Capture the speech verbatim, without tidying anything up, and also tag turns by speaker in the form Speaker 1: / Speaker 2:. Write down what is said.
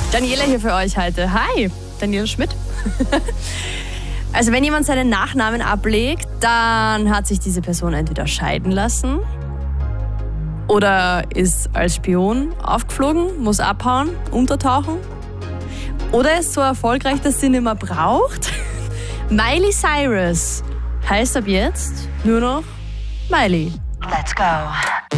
Speaker 1: Daniela hier für euch heute. Hi, Daniela Schmidt. Also wenn jemand seinen Nachnamen ablegt, dann hat sich diese Person entweder scheiden lassen oder ist als Spion aufgeflogen, muss abhauen, untertauchen oder ist so erfolgreich, dass sie ihn nicht mehr braucht. Miley Cyrus heißt ab jetzt nur noch Miley.
Speaker 2: Let's go.